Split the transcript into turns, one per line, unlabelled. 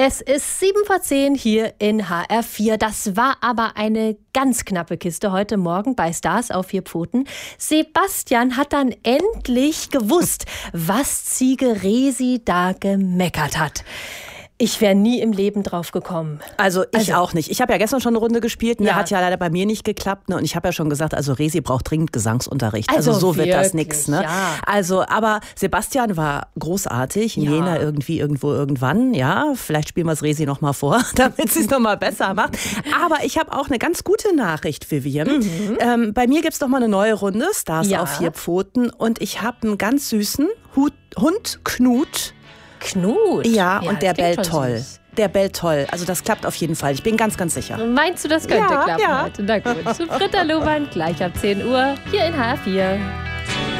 Es ist 7:10 hier in HR4. Das war aber eine ganz knappe Kiste heute Morgen bei Stars auf 4 Pfoten. Sebastian hat dann endlich gewusst, was Ziege Resi da gemeckert hat. Ich wäre nie im Leben drauf gekommen.
Also ich auch nicht. Ich habe ja gestern schon eine Runde gespielt. Ja. Hat ja leider bei mir nicht geklappt. Ne? Und ich habe ja schon gesagt, also Resi braucht dringend Gesangsunterricht. Also so wird das nix. Ne?
Ja.
Also, aber Sebastian war großartig. In Jena irgendwie, irgendwo, irgendwann. Ja, vielleicht spielen wir es Resi noch mal vor, damit sie es noch mal besser macht. Aber ich habe auch eine ganz gute Nachricht, Vivian. Bei mir gibt es noch mal eine neue Runde, Stars auf 4 Pfoten. Und ich habe einen ganz süßen Hund, Knut.
Knut?
Ja, und der bellt toll. Der bellt toll. Also das klappt auf jeden Fall. Ich bin ganz, ganz sicher.
Meinst du, das könnte klappen heute? Na gut. Britta Luhmann, gleich ab 10 Uhr hier in HR4.